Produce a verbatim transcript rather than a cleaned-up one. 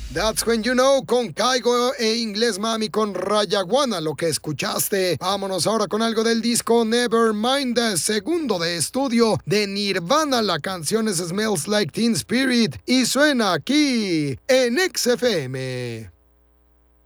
That's When You Know con Caigo e Inglés Mami con Rayaguana, lo que escuchaste. Vámonos ahora con algo del disco Nevermind, segundo de estudio de Nirvana. La canción es Smells Like Teen Spirit y suena aquí en X F M.